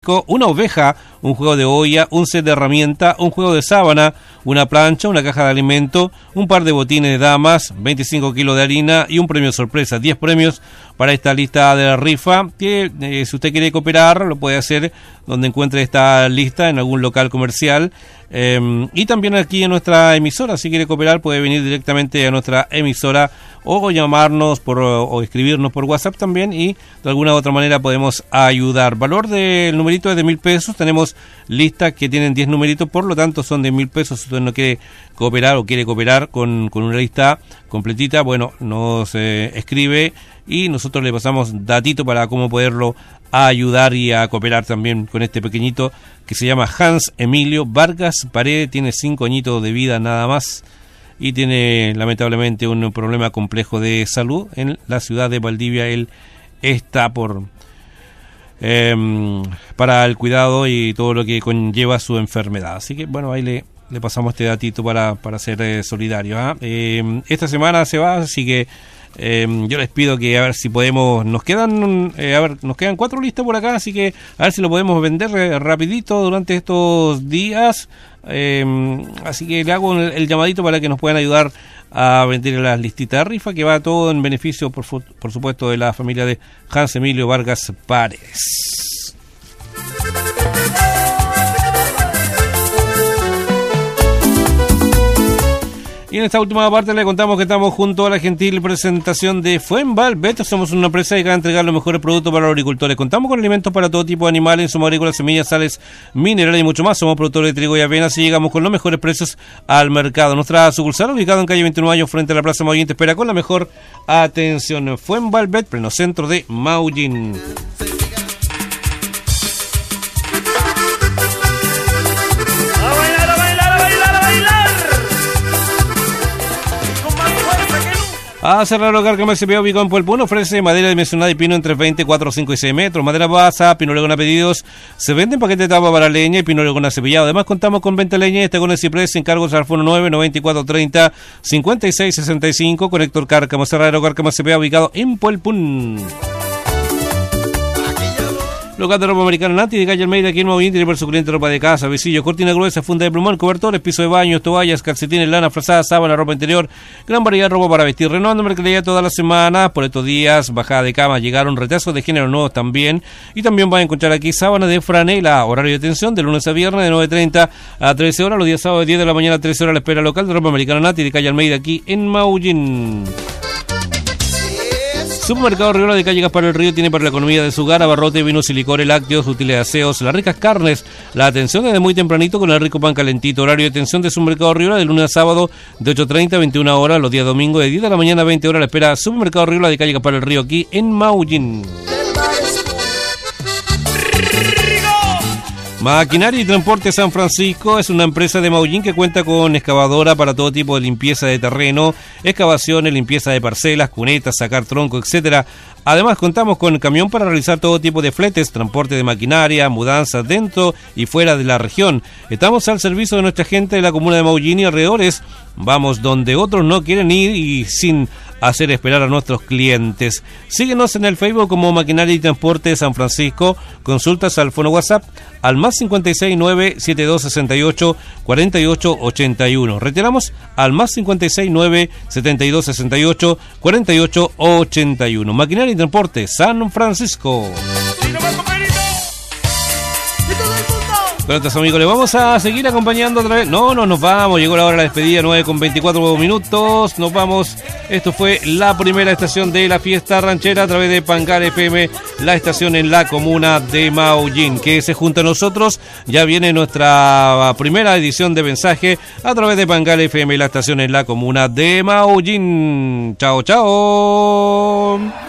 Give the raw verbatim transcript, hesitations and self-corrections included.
Francisco, una oveja, un juego de olla, un set de herramienta, un juego de sábana, una plancha, una caja de alimento, un par de botines de damas, veinticinco kilos de harina y un premio sorpresa. diez premios para esta lista de la rifa, que eh, si usted quiere cooperar lo puede hacer donde encuentre esta lista, en algún local comercial, eh, y también aquí en nuestra emisora. Si quiere cooperar puede venir directamente a nuestra emisora o llamarnos por, o escribirnos por WhatsApp también, y de alguna u otra manera podemos ayudar. Valor del numerito es de mil pesos. Tenemos listas que tienen diez numeritos, por lo tanto son de mil pesos. Si usted no quiere cooperar o quiere cooperar con, con una lista completita, bueno, nos eh, escribe y nosotros le pasamos datito para cómo poderlo ayudar y a cooperar también con este pequeñito que se llama Hans Emilio Vargas Paredes. Tiene cinco añitos de vida nada más y tiene lamentablemente un problema complejo de salud en la ciudad de Valdivia. Él está por eh, para el cuidado y todo lo que conlleva su enfermedad. Así que bueno, ahí le, le pasamos este datito para, para ser eh, solidario, ¿eh? Eh, esta semana se va, así que Eh, yo les pido que a ver si podemos, nos quedan eh, a ver, nos quedan cuatro listas por acá, así que a ver si lo podemos vender eh, rapidito durante estos días, eh, así que le hago el, el llamadito para que nos puedan ayudar a vender las listitas de rifa, que va todo en beneficio por, por supuesto de la familia de Hans Emilio Vargas Paredes. Y en esta última parte le contamos que estamos junto a la gentil presentación de Fuenvalvet. Somos una empresa que va a entregar los mejores productos para los agricultores. Contamos con alimentos para todo tipo de animales, insumos agrícolas, semillas, sales, minerales y mucho más. Somos productores de trigo y avena, así llegamos con los mejores precios al mercado. Nuestra sucursal, ubicada en calle veintiuno de mayo, frente a la Plaza Maullín, te espera con la mejor atención. Fuenvalvet, pleno centro de Maullín. A cerrar el hogar que M S P ubicado en Puelpún ofrece madera dimensionada y pino entre veinte, cuatro, cinco y seis metros. Madera basa, pino legona pedidos. Se vende en paquete de tapa para leña y pino legona cepillado. Además contamos con venta de leña y este con el ciprés. Encargos al fono nueve, noventa y cuatro, treinta, cincuenta y seis, sesenta y cinco. Conector Cárcamo. Cerrar el hogar que M S P ubicado en Puelpún. Local de ropa americana Nati de calle Almeida, aquí en Maullín, tiene por su cliente ropa de casa, visillo, cortina gruesa, funda de plumón, cobertores, piso de baño, toallas, calcetines, lana, frazada, sábana, ropa interior, gran variedad de ropa para vestir. Renovando mercadería todas las semanas. Por estos días, bajada de cama, llegaron retazos de género nuevos también. Y también van a encontrar aquí sábana de franela, horario de atención de lunes a viernes de nueve treinta a trece horas, los días sábados de diez de la mañana a trece horas. La espera local de ropa americana Nati de calle Almeida, aquí en Maullín. Supermercado Riola de calle Gaspar del Río tiene para la economía de su hogar abarrote, vinos y licores, lácteos, útiles de aseos, las ricas carnes. La atención desde muy tempranito con el rico pan calentito. Horario de atención de Supermercado Riola de lunes a sábado de ocho treinta a veintiuna horas, los días domingos de diez de la mañana a veinte horas. La espera Supermercado Riola de calle Gaspar del Río, aquí en Maullín. Maquinaria y Transporte San Francisco es una empresa de Maullín que cuenta con excavadora para todo tipo de limpieza de terreno, excavaciones, limpieza de parcelas, cunetas, sacar tronco, etcétera. Además contamos con camión para realizar todo tipo de fletes, transporte de maquinaria, mudanzas dentro y fuera de la región. Estamos al servicio de nuestra gente de la comuna de Maullín y alrededores. Vamos donde otros no quieren ir y sin hacer esperar a nuestros clientes. Síguenos en el Facebook como Maquinaria y Transporte San Francisco. Consultas al fono WhatsApp al más cincuenta y seis, nueve, setenta y dos, sesenta y ocho, cuarenta y ocho, ochenta y uno. Reiteramos al más cincuenta y seis, nueve, setenta y dos, sesenta y ocho, cuarenta y ocho, ochenta y uno. Maquinaria y Transporte San Francisco. Gracias, amigos, le vamos a seguir acompañando otra vez. No, no nos vamos, llegó la hora de la despedida, nueve con veinticuatro minutos. Nos vamos. Esto fue la primera estación de la fiesta ranchera a través de Pangal F M, la estación en la comuna de Maullín. Que se junta a nosotros. Ya viene nuestra primera edición de mensaje a través de Pangal F M, la estación en la comuna de Maullín. Chao, chao.